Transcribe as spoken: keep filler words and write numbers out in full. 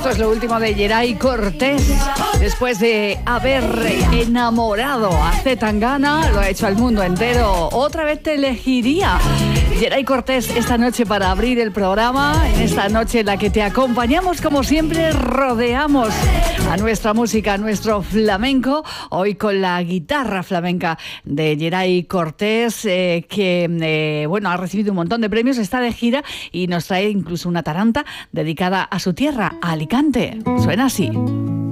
Esto es lo último de Yeray Cortés. Después de haber enamorado a C. Tangana, lo ha hecho al mundo entero. Otra vez te elegiría. Yeray Cortés esta noche para abrir el programa, en esta noche en la que te acompañamos como siempre, rodeamos a nuestra música, a nuestro flamenco, hoy con la guitarra flamenca de Yeray Cortés, eh, que eh, bueno, ha recibido un montón de premios, está de gira y nos trae incluso una taranta dedicada a su tierra, a Alicante. Suena así.